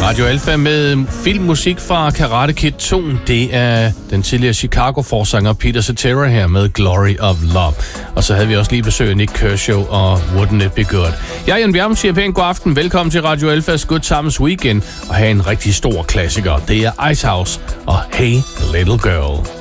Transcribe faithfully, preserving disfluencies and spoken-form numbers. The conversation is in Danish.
Radio Alfa med filmmusik fra Karate Kid to. Det er den tidligere Chicago-forsanger Peter Cetera her med Glory of Love. Og så havde vi også lige besøg af Nick Kershaw og Wouldn't It Be Good. Jeg er Jan Bjerm, siger pænt god aften. Velkommen til Radio Alfas Good Times Weekend og have en rigtig stor klassiker. Det er Icehouse og Hey Little Girl.